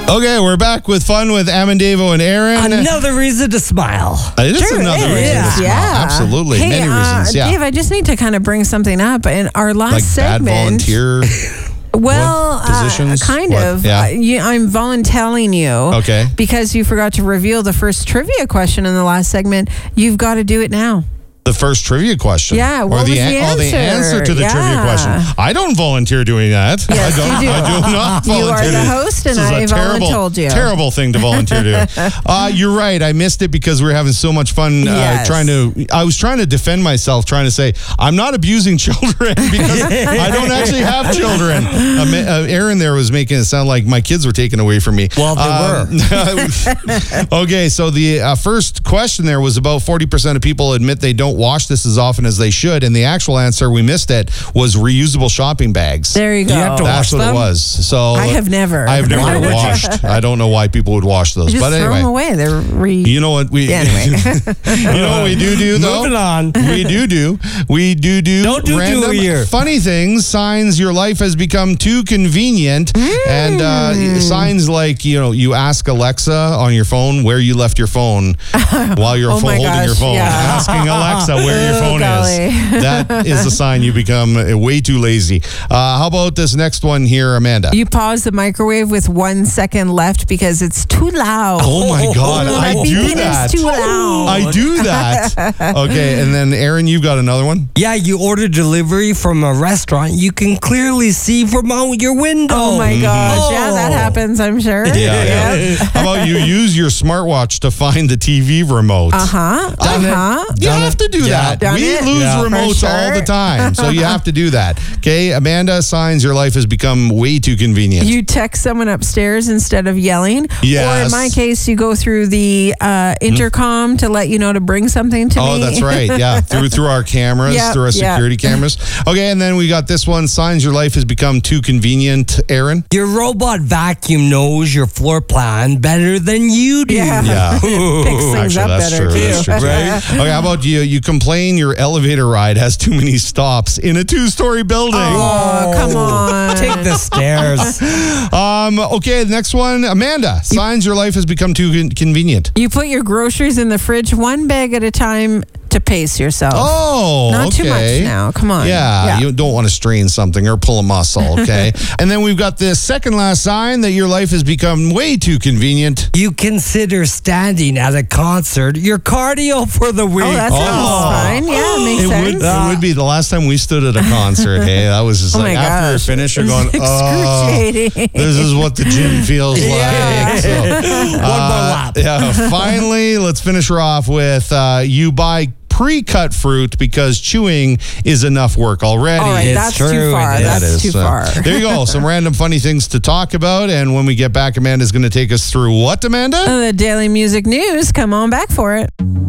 Okay, we're back with fun with Amendevo and Aaron. Another reason to smile. It is another reason to smile. Yeah. Absolutely. Hey, Many reasons. Yeah. Dave, I just need to kind of bring something up. In our last Like bad segment, volunteer. well, positions? kind What? of. Yeah. I'm volunteering you. Okay. Because you forgot to reveal the first trivia question in the last segment. You've got to do it now. The first trivia question. Yeah, what or the, was the Oh, the answer? answer to the trivia Yeah. question. I don't volunteer doing that. Yes, I you do. not You volunteer. are the doing- host, and This is a I've terrible, told you. terrible thing to volunteer to. You're right. I missed it because we were having so much fun Yes. I was trying to defend myself, trying to say, I'm not abusing children because I don't actually have children. Aaron there was making it sound like my kids were taken away from me. Well, they were. Okay, so the first question there was about 40% of people admit they don't wash this as often as they should, and the actual answer, we missed it, was reusable shopping bags. There you go. You have to That's wash what them? it was. So I have never. I've never Why would you? washed. I don't know why people would wash those, Just but throw them anyway. away. They're You know what we? Yeah, anyway. You know what we do though. Moving on. We do. Don't do random here. funny things. Signs your life has become too convenient, and signs like you ask Alexa on your phone where you left your phone while you're Oh my holding your gosh, phone, yeah. asking Alexa where your phone golly. is. That is a sign you become way too lazy. How about this next one here, Amanda? You pause the microwave with 1 second left because it's too loud. Oh my God, I My do beeping that. is too loud. I do that. Okay, and then Aaron, you've got another one? Yeah, you order delivery from a restaurant. You can clearly see from out your window. Oh my gosh. Yeah, that happens, I'm sure. Yeah. How about you use your smartwatch to find the TV remote? You have to do that. Done We it? lose Yeah. remotes For all the sure. time, so you have to do that. Okay, Amanda, signs your life has become way too convenient. You text someone upstairs instead of yelling. Yes. Or in my case, you go through the intercom to let you know to bring something to me. Oh, that's right. Yeah, through our cameras, Yep, through our yep. security cameras. Okay, and then we got this one. Signs your life has become too convenient. Aaron? Your robot vacuum knows your floor plan better than you do. Yeah. Yeah. Picks things Actually, up that's better, true. too. That's true. Right? Okay, how about you? You complain your elevator ride has too many stops in a 2-story building. Oh, come on. Take the stairs. Okay, the next one. Amanda, signs your life has become too convenient. You put your groceries in the fridge one bag at a time to pace yourself. Oh, Not okay. too much now. Come on. Yeah, you don't want to strain something or pull a muscle, okay? And then we've got the second last sign that your life has become way too convenient. You consider standing at a concert your cardio for the week. Oh, that sounds fine. Yeah, makes sense. It would be the last time we stood at a concert, hey? That was just Oh like my after gosh. we finished, you're going, Excruciating. this is what the gym feels Yeah. like. So, One more lap. Yeah, finally, let's finish her off with you buy pre-cut fruit because chewing is enough work already. All right, It's that's too true, far. it That's is. too So, far. there you go. Some random funny things to talk about. And when we get back, Amanda's going to take us through what, Amanda? The Daily Music News. Come on back for it.